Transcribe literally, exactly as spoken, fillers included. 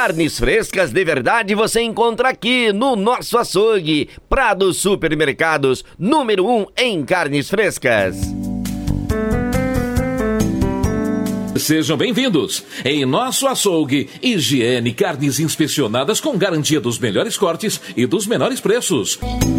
Carnes frescas de verdade você encontra aqui no nosso açougue. Prado Supermercados, número um em carnes frescas. Sejam bem-vindos. Em nosso açougue, higiene, carnes inspecionadas com garantia dos melhores cortes e dos menores preços.